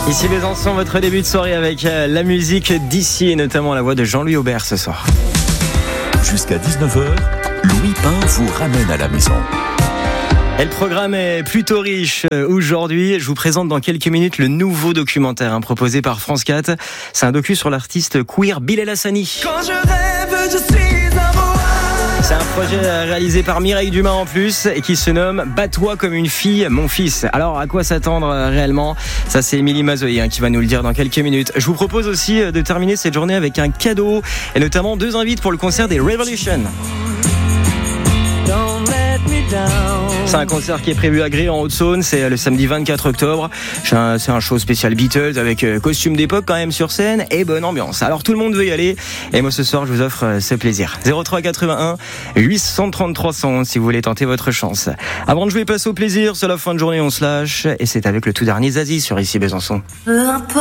Ici Besançon, votre début de soirée avec la musique d'ici et notamment la voix de Jean-Louis Aubert ce soir. Jusqu'à 19h, Louis Pain vous ramène à la maison. Et le programme est plutôt riche aujourd'hui. Je vous présente dans quelques minutes le nouveau documentaire proposé par France 4. C'est un docu sur l'artiste queer Bilal Hassani. Quand je rêve, je suis amoureux. C'est un projet réalisé par Mireille Dumas en plus et qui se nomme « Bats-toi comme une fille, mon fils ». Alors à quoi s'attendre réellement ? Ça c'est Émilie Mazoyer qui va nous le dire dans quelques minutes. Je vous propose aussi de terminer cette journée avec un cadeau et notamment 2 invites pour le concert des Revolution. C'est un concert qui est prévu à Gré en Haute-Saône, c'est le samedi 24 octobre. C'est un show spécial Beatles avec costume d'époque quand même sur scène et bonne ambiance. Alors tout le monde veut y aller et moi ce soir je vous offre ce plaisir. 03 81 833 311 si vous voulez tenter votre chance. Avant de jouer, place au plaisir, c'est la fin de journée, on se lâche et c'est avec le tout dernier Zazie sur Ici Besançon.